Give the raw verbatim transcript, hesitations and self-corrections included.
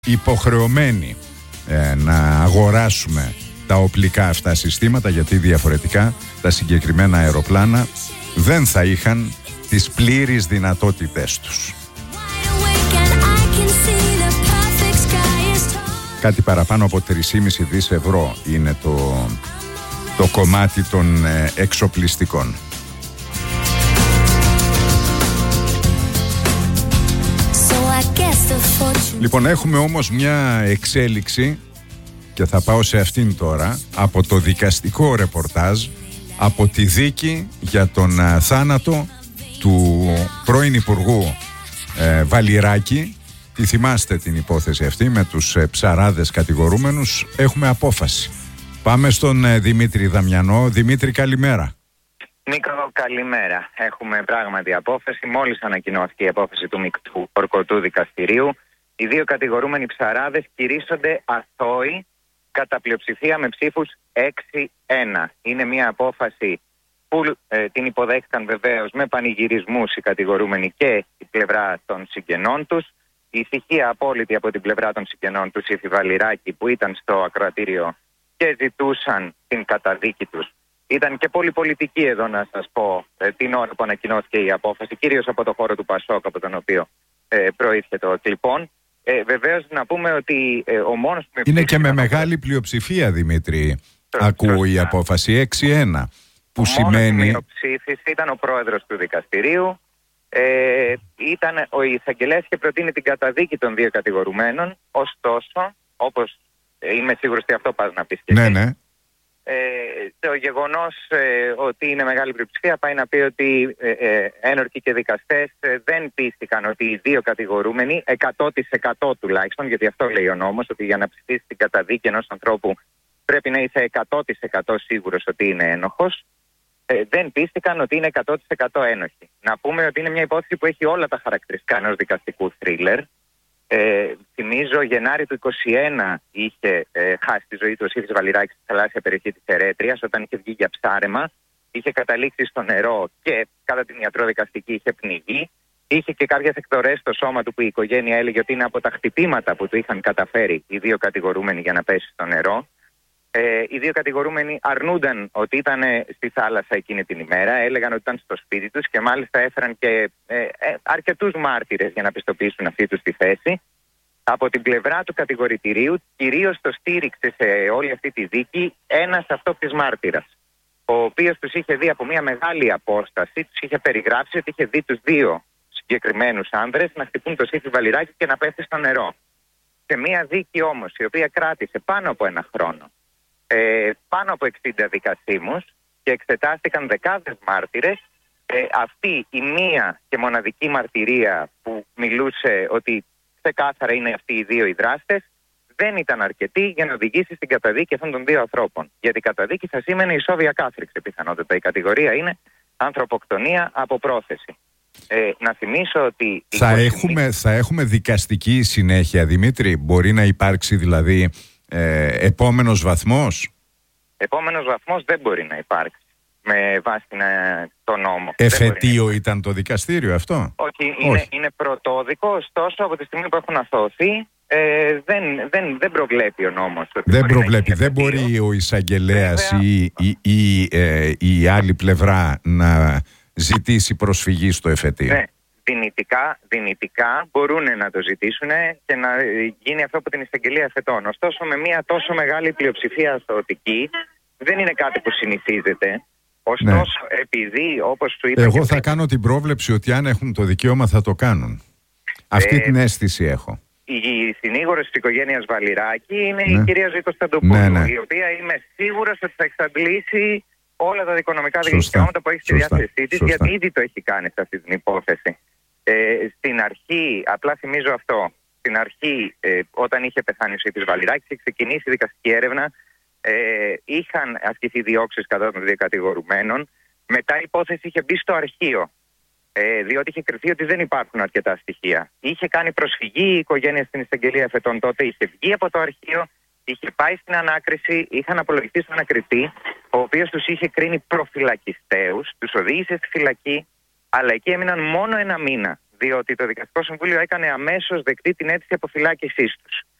υποχρεωμένοι ε, να αγοράσουμε τα οπλικά αυτά συστήματα, γιατί διαφορετικά τα συγκεκριμένα αεροπλάνα δεν θα είχαν τις πλήρεις δυνατότητες τους. Κάτι παραπάνω από τρία κόμμα πέντε δις ευρώ είναι το, το κομμάτι των ε, εξοπλιστικών. Λοιπόν, έχουμε όμως μια εξέλιξη και θα πάω σε αυτήν τώρα, από το δικαστικό ρεπορτάζ, από τη δίκη για τον α, θάνατο του πρώην Υπουργού ε, Βαλιράκη. Τη θυμάστε την υπόθεση αυτή με τους ε, ψαράδες κατηγορούμενους? Έχουμε απόφαση. Πάμε στον ε, Δημήτρη Δαμιανό. Δημήτρη, καλημέρα. Νίκο, καλημέρα. Έχουμε πράγματι απόφαση. Μόλις ανακοινώθηκε η απόφαση του μεικτού ορκωτού δικαστηρίου. Οι δύο κατηγορούμενοι ψαράδες κηρύσσονται αθώοι κατά πλειοψηφία με ψήφους έξι ένα. Είναι μια απόφαση που ε, την υποδέχτηκαν βεβαίως με πανηγυρισμούς οι κατηγορούμενοι και η πλευρά των συγγενών τους. Η ησυχία απόλυτη από την πλευρά των συγγενών του Σύφη Βαλιράκη, που ήταν στο ακροατήριο και ζητούσαν την καταδίκη τους. Ήταν και πολύ πολιτική εδώ, να σας πω, ε, την ώρα που ανακοινώθηκε η απόφαση, κυρίως από το χώρο του Πασόκ, από τον οποίο ε, προήρθε το κλιπών. Ε, βεβαίως να πούμε ότι ε, ο μόνος που... Είναι και με μεγάλη πλειοψηφία, Δημήτρη, ακούω η απόφαση έξι ένα, που ο σημαίνει... Ο μόνος ψήφιση ήταν ο πρόεδρος του δικαστηρίου. Ε, ήταν, ο εισαγγελέας είχε προτείνει την καταδίκη των δύο κατηγορουμένων. Ωστόσο, όπως ε, είμαι σίγουρος ότι αυτό πας να πεις και ναι, ναι. Ε, το γεγονός ε, ότι είναι μεγάλη πλειοψηφία πάει να πει ότι ε, ε, ένορκοι και δικαστές ε, δεν πίστηκαν ότι οι δύο κατηγορούμενοι, εκατό τοις εκατό τουλάχιστον, γιατί αυτό λέει ο νόμος, ότι για να ψηφίσει την καταδίκη ενός ανθρώπου πρέπει να είσαι εκατό τοις εκατό σίγουρος ότι είναι ένοχος, ε, δεν πίστηκαν ότι είναι εκατό τοις εκατό ένοχοι. Να πούμε ότι είναι μια υπόθεση που έχει όλα τα χαρακτηριστικά ενός δικαστικού θρίλερ. Ε, θυμίζω, Γενάρη του είκοσι ένα είχε ε, χάσει τη ζωή του ο Σύφης Βαλιράκης στη θαλάσσια περιοχή της Ερέτριας, όταν είχε βγει για ψάρεμα, είχε καταλήξει στο νερό και κατά την ιατροδικαστική είχε πνιγεί. Είχε και κάποιες εκδορές στο σώμα του που η οικογένεια έλεγε ότι είναι από τα χτυπήματα που του είχαν καταφέρει οι δύο κατηγορούμενοι για να πέσει στο νερό. Ε, οι δύο κατηγορούμενοι αρνούνταν ότι ήταν στη θάλασσα εκείνη την ημέρα, έλεγαν ότι ήταν στο σπίτι τους και μάλιστα έφεραν και ε, ε, αρκετούς μάρτυρες για να πιστοποιήσουν αυτή τους τη θέση. Από την πλευρά του κατηγορητηρίου κυρίως το στήριξε σε όλη αυτή τη δίκη ένας αυτόπτης μάρτυρας, ο οποίος τους είχε δει από μια μεγάλη απόσταση, τους είχε περιγράψει ότι είχε δει τους δύο συγκεκριμένους άνδρες να χτυπούν το Σύφη Βαλιράκη και να πέφτει στο νερό. Σε μια δίκη όμως η οποία κράτησε πάνω από ένα χρόνο, Ε, πάνω από εξήντα δικασίμους και εξετάστηκαν δεκάδες μάρτυρες, ε, αυτή η μία και μοναδική μαρτυρία που μιλούσε ότι ξεκάθαρα είναι αυτοί οι δύο οι δράστες δεν ήταν αρκετή για να οδηγήσει στην καταδίκη αυτών των δύο ανθρώπων. Γιατί η καταδίκη θα σήμαινε ισόβια κάθριξη πιθανότητα. Η κατηγορία είναι ανθρωποκτονία από πρόθεση. Ε, να θυμίσω ότι... Θα έχουμε, θα έχουμε δικαστική συνέχεια, Δημήτρη? Μπορεί να υπάρξει δηλαδή Ε, επόμενος βαθμός? Επόμενος βαθμός δεν μπορεί να υπάρξει με βάση τον νόμο. Εφετείο ήταν το δικαστήριο αυτό? Όχι, είναι, Όχι. είναι πρωτόδικο, ωστόσο από τη στιγμή που έχουν αθώθει ε, δεν, δεν, δεν προβλέπει ο νόμος. Δεν προβλέπει, δεν μπορεί ο εισαγγελέας ή, ή, ή ε, η άλλη πλευρά να ζητήσει προσφυγή στο εφετείο. Ναι. Δυνητικά, δυνητικά μπορούν να το ζητήσουν και να γίνει αυτό από την εισαγγελία εφετών. Ωστόσο, με μια τόσο μεγάλη πλειοψηφία αθωωτική δεν είναι κάτι που συνηθίζεται. Ωστόσο, ναι. επειδή, όπως σου είπα... Εγώ θα πριν, κάνω την πρόβλεψη ότι αν έχουν το δικαίωμα θα το κάνουν. Αυτή ε, την αίσθηση έχω. Η συνήγορος της οικογένειας Βαλιράκη είναι ναι. η κυρία Ζήτο Σταντοπούλου, ναι, ναι. η οποία είμαι σίγουρος ότι θα εξαντλήσει όλα τα δικονομικά δικαιώματα που έχει στη διάθεσή της, γιατί ήδη το έχει κάνει σε αυτή την υπόθεση. Ε, στην αρχή, απλά θυμίζω αυτό, στην αρχή ε, όταν είχε πεθάνει ο Σύφης Βαλιράκης, είχε ξεκινήσει η δικαστική έρευνα, ε, είχαν ασκηθεί διώξεις κατά των δύο κατηγορουμένων, μετά η υπόθεση είχε μπει στο αρχείο, ε, διότι είχε κριθεί ότι δεν υπάρχουν αρκετά στοιχεία. Είχε κάνει προσφυγή η οικογένεια στην εισαγγελία εφετών τότε, είχε βγει από το αρχείο, είχε πάει στην ανάκριση, είχαν απολογηθεί στον ανακριτή, ο οποίος τους είχε κρίνει προφυλακιστέους, τους οδήγησε στη φυλακή, αλλά εκεί έμειναν μόνο ένα μήνα. διότι το Δικαστικό Συμβούλιο έκανε αμέσως δεκτή την αίτηση αποφυλάκησής τους.